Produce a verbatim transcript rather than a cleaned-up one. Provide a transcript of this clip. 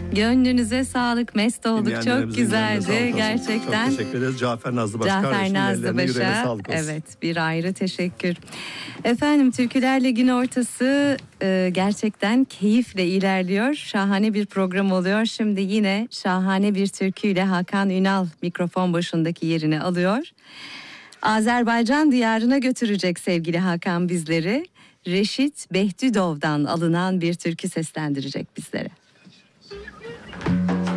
Gönlünüze sağlık, mest olduk. Çok Dinleyenlerimizin güzeldi üzerine sağlık olsun. gerçekten. Çok teşekkür ederiz. Cafer Nazlı Baş Cafer kardeşimin Nazlı ellerine, yüreğine Baş'a sağlık olsun. evet bir ayrı teşekkür. Efendim Türküler Ligi'nin ortası e, gerçekten keyifle ilerliyor. Şahane bir program oluyor. Şimdi yine şahane bir türküyle Hakan Ünal mikrofon başındaki yerini alıyor. Azerbaycan diyarına götürecek sevgili Hakan bizleri. Reşit Behtüdov'dan alınan bir türkü seslendirecek bizlere.